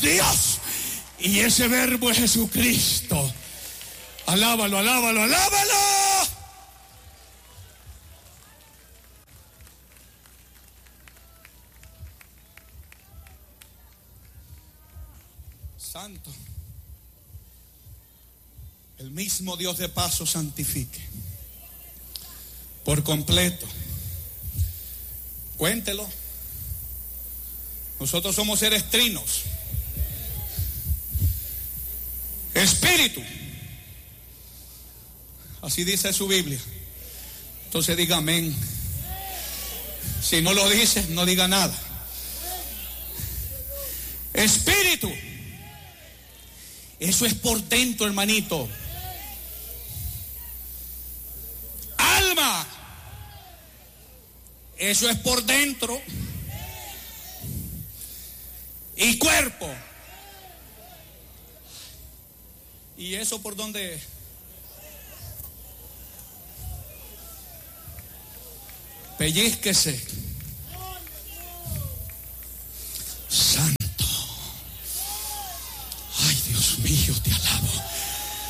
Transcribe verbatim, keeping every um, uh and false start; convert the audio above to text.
Dios. Y ese verbo es Jesucristo. Alábalo, alábalo, alábalo. Santo. El mismo Dios de paz os santifique por completo. Cuéntelo. Nosotros somos seres trinos. Espíritu. Así dice su Biblia. Entonces diga amén. Si no lo dice, no diga nada. Espíritu. Eso es por dentro, hermanito. Alma. Eso es por dentro. Y cuerpo. ¿Y eso por dónde? Pellizquese. Santo. Ay, Dios mío, te alabo.